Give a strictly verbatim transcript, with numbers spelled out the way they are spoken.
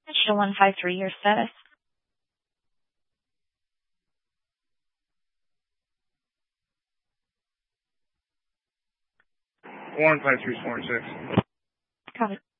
Show one five three, your status. one five three four six. Got it.